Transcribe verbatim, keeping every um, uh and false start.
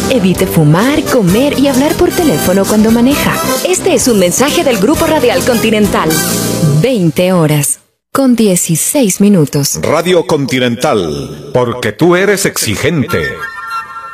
Evite fumar, comer y hablar por teléfono cuando maneja. Este es un mensaje del Grupo Radial Continental. veinte horas con dieciséis minutos. Radio Continental, porque tú eres exigente.